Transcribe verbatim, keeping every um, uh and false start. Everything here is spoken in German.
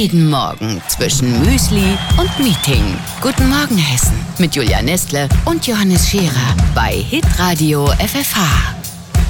Jeden Morgen zwischen Müsli und Meeting. Guten Morgen Hessen mit Julia Nestle und Johannes Scherer bei Hitradio F F H.